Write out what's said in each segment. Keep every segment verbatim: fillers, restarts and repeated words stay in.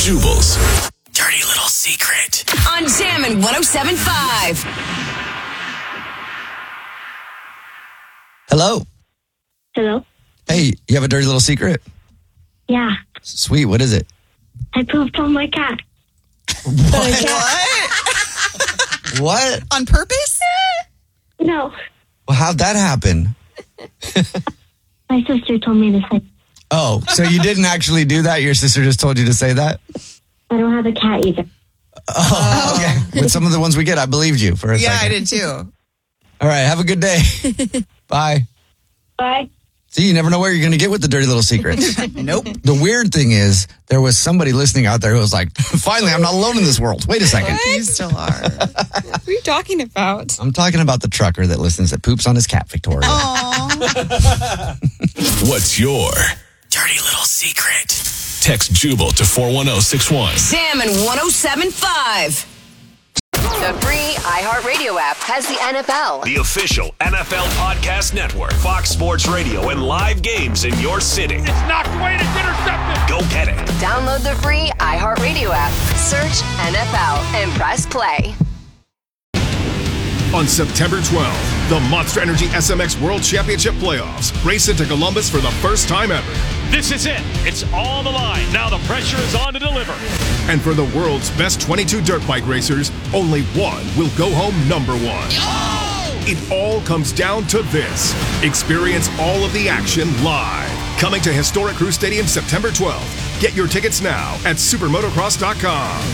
Jubal's dirty little secret on Jammin' one oh seven point five. Hello. Hello? Hey, you have a dirty little secret? Yeah. Sweet. What is it? I pooped on my cat. What? What? On purpose? No. Well, how'd that happen? My sister told me to say. Oh, so you didn't actually do that? Your sister just told you to say that? I don't have a cat either. Oh, okay. With some of the ones we get, I believed you for a Yeah, second. I did too. All right, have a good day. Bye. Bye. See, you never know where you're going to get with the dirty little secrets. Nope. The weird thing is, there was somebody listening out there who was like, finally, I'm not alone in this world. Wait a second. You still are. What are you talking about? I'm talking about the trucker that listens that poops on his cat, Victoria. What's your dirty little secret? Text Jubal to four one zero six one. Jammin' one oh seven point five. The free iHeartRadio app has the N F L. The official N F L podcast network, Fox Sports Radio, and live games in your city. It's knocked away and it's intercepted. Go get it. Download the free iHeartRadio app. Search N F L and press play. On September twelfth, the Monster Energy S M X World Championship Playoffs race into Columbus for the first time ever. This is it. It's on the line. Now the pressure is on to deliver. And for the world's best twenty-two dirt bike racers, only one will go home number one. Oh! It all comes down to this. Experience all of the action live. Coming to historic Crew Stadium September twelfth. Get your tickets now at supermotocross dot com.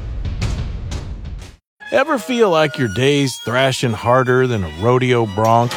Ever feel like your day's thrashing harder than a rodeo bronc?